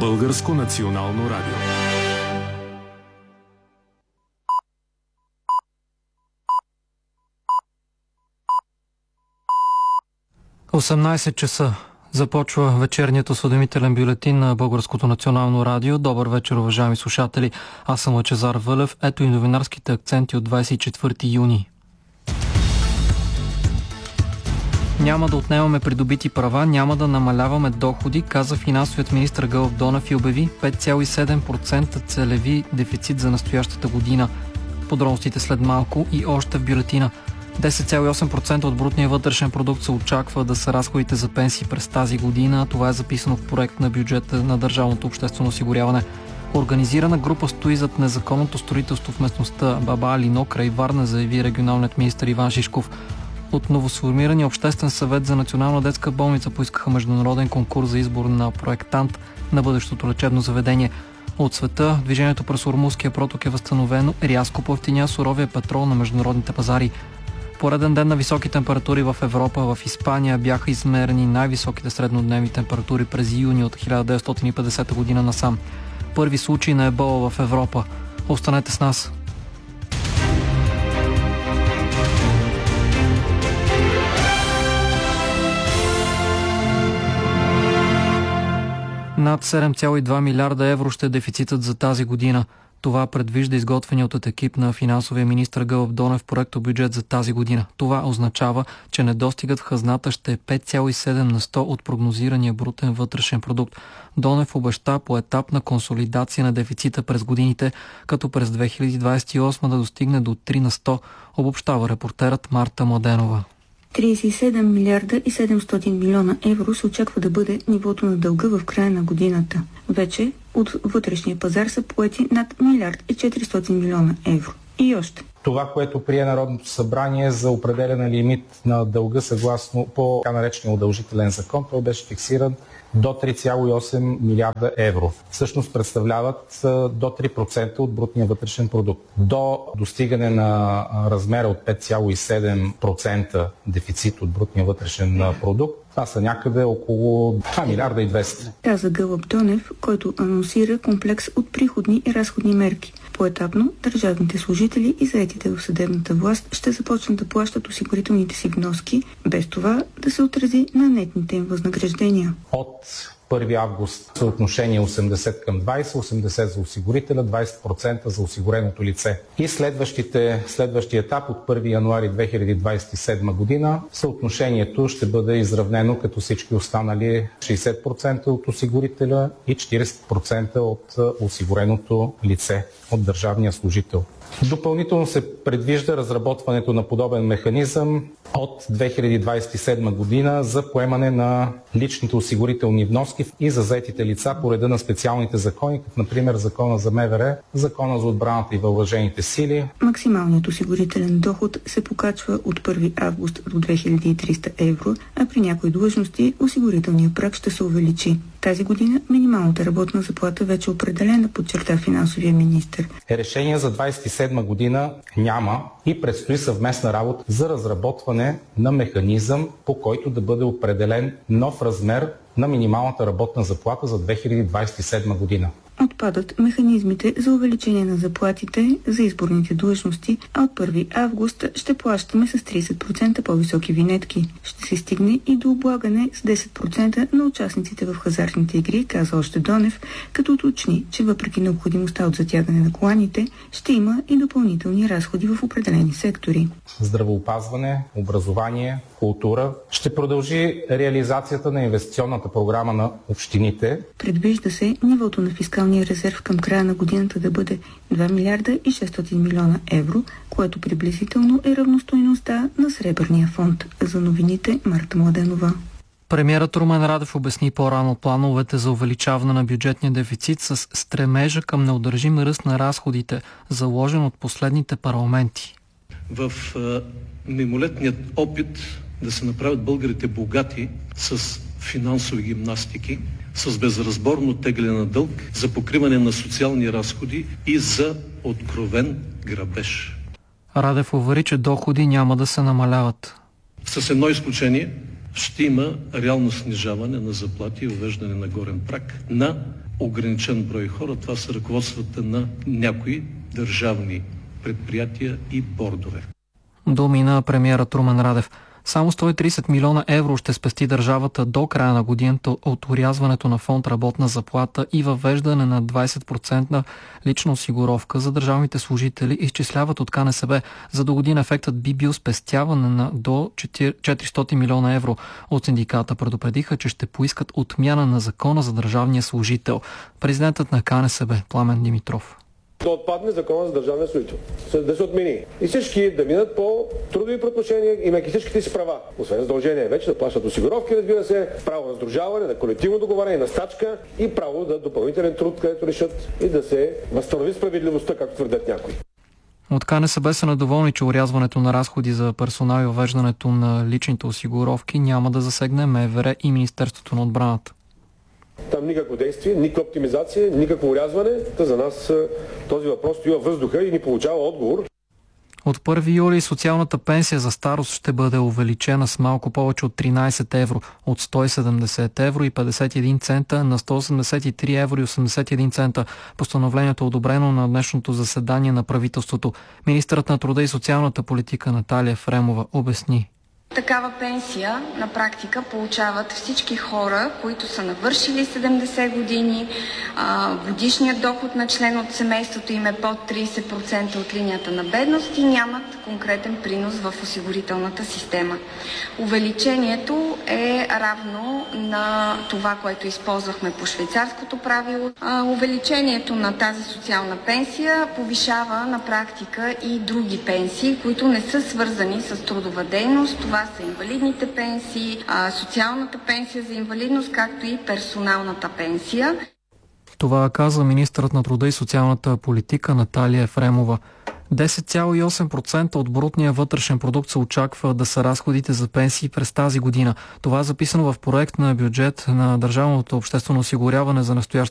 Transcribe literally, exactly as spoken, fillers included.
Българско национално радио. осемнайсет часа. Започва вечерният осведомителен бюлетин на Българското национално радио. Добър вечер, уважаеми слушатели. Аз съм Лъчезар Вълев. Ето и новинарските акценти от двайсет и четвърти юни. Няма да отнемаме придобити права, няма да намаляваме доходи, каза финансовият министър Гълъб Донев и обяви пет цяло и седем процента целеви дефицит за настоящата година. Подробностите след малко и още в бюлетина. десет цяло и осем процента от брутния вътрешен продукт се очаква да са разходите за пенсии през тази година. Това е записано в проект на бюджета на Държавното обществено осигуряване. Организирана група стои зад незаконното строителство в местността Баба Алино край Варна, заяви регионалният министър Иван Шишков. От новосформирания Обществен съвет за национална детска болница поискаха международен конкурс за избор на проектант на бъдещото лечебно заведение. От света движението през Ормузския проток е възстановено, рязко поевтиня суровия петрол на международните пазари. Пореден ден на високи температури в Европа. В Испания бяха измерени най-високите среднодневни температури през юни от хиляда деветстотин и петдесета година насам. Първи случай на ебола в Европа. Останете с нас. Над седем цяло и две милиарда евро ще е дефицитът за тази година. Това предвижда изготвеният от екип на финансовия министър Гълъб Донев проектобюджет за тази година. Това означава, че недостигът в хазната ще е пет цяло и седем на сто от прогнозирания брутен вътрешен продукт. Донев обеща поетапна консолидация на дефицита през годините, като през две хиляди двайсет и осма да достигне до три на сто, обобщава репортерът Марта Младенова. трийсет и седем милиарда и седемстотин милиона евро се очаква да бъде нивото на дълга в края на годината. Вече от вътрешния пазар са поети над милиард и четиристотин милиона евро. И още. Това, което прие Народното събрание за определен лимит на дълга съгласно по така наречения удължителен закон, той беше фиксиран до три цяло и осем милиарда евро. Всъщност представляват до три процента от брутния вътрешен продукт. До достигане на размера от пет цяло и седем процента дефицит от брутния вътрешен продукт, това са някъде около два милиарда и двеста. Каза Гълъб Донев, който анонсира комплекс от приходни и разходни мерки. Поетапно държавните служители и заетите в съдебната власт ще започнат да плащат осигурителните си вноски, без това да се отрази на нетните им възнаграждения. От първи август съотношение осемдесет към двайсет, осемдесет за осигурителя, двайсет процента за осигуреното лице. И следващите, следващия етап от първи януари две хиляди двайсет и седма година съотношението ще бъде изравнено като всички останали шейсет процента от осигурителя и четирийсет процента от осигуреното лице, от държавния служител. Допълнително се предвижда разработването на подобен механизъм от две хиляди двайсет и седма година за поемане на личните осигурителни вноски и за заетите лица по реда на специалните закони, като например Закона за МВР, Закона за отбраната и въоръжените сили. Максималният осигурителен доход се покачва от първи август до две хиляди и триста евро, а при някои длъжности осигурителният праг ще се увеличи. Тази година минималната работна заплата вече е определена, подчерта финансовия министър. Решение за двайсет и седма година няма и предстои съвместна работа за разработване на механизъм, по който да бъде определен нов размер на минималната работна заплата за две хиляди двайсет и седма година. Отпадат механизмите за увеличение на заплатите за изборните длъжности, а от първи август ще плащаме с трийсет процента по-високи винетки. Ще се стигне и до облагане с десет процента на участниците в хазартните игри, каза още Донев, като уточни, че въпреки необходимостта от затягане на коланите, ще има и допълнителни разходи в определени сектори. Здравеопазване, образование, култура. Ще продължи реализацията на инвестиционната програма на общините. Предвижда се нивото на фискалния резерв към края на годината да бъде два милиарда и шестстотин милиона евро, което приблизително е равностойността на Сребърния фонд. За новините Марта Младенова. Премиерът Румен Радев обясни по-рано плановете за увеличаване на бюджетния дефицит с стремежа към неудържим ръст на разходите, заложен от последните парламенти. В а, мимолетният опит да се направят българите богати с финансови гимнастики, с безразборно тегляне на дълг, за покриване на социални разходи и за откровен грабеж. Радев увери, че доходи няма да се намаляват. С едно изключение ще има реално снижаване на заплати и въвеждане на горен праг на ограничен брой хора. Това са ръководствата на някои държавни предприятия и бордове. Думи на премиера Румен Радев. Само сто и тридесет милиона евро ще спести държавата до края на годината от орязването на фонд работна заплата и въвеждане на двадесет процента лична осигуровка за държавните служители, изчисляват от КНСБ. За до година ефектът би бил спестяване на до четиристотин милиона евро. От синдиката предупредиха, че ще поискат отмяна на закона за държавния служител. Президентът на КНСБ Пламен Димитров. Да отпадне закона за държавния служител. Да се отмени. И всички да минат по трудови правоотношения, имайки всичките си права. Освен задължение вече да плащат осигуровки, разбира се, право на сдружаване, на колективно договаряне, на стачка и право да допълнителен труд, където решат и да се възстанови справедливостта, както твърдят някои. От КНСБ са недоволни, че орязването на разходи за персонал и въвеждането на личните осигуровки няма да засегне МВР и Министерството на отбраната. Там никакво действие, никаква оптимизация, никакво урязване. Та за нас този въпрос стои във въздуха и ни получава отговор. От първи юли социалната пенсия за старост ще бъде увеличена с малко повече от тринадесет евро, от сто и седемдесет евро и петдесет и един цента на сто осемдесет и три евро и осемдесет и един цента. Постановлението е одобрено на днешното заседание на правителството. Министърът на труда и социалната политика Наталия Ефремова обясни. Такава пенсия на практика получават всички хора, които са навършили седемдесет години, годишният доход на член от семейството им е под тридесет процента от линията на бедност и нямат конкретен принос в осигурителната система. Увеличението е равно на това, което използвахме по швейцарското правило. Увеличението на тази социална пенсия повишава на практика и други пенсии, които не са свързани с трудова дейност. Това са инвалидните пенсии, социалната пенсия за инвалидност, както и персоналната пенсия. Това каза министърът на труда и социалната политика Наталия Ефремова. десет цяло и осем процента от брутния вътрешен продукт се очаква да са разходите за пенсии през тази година. Това е записано в проект на бюджет на Държавното обществено осигуряване за настоящата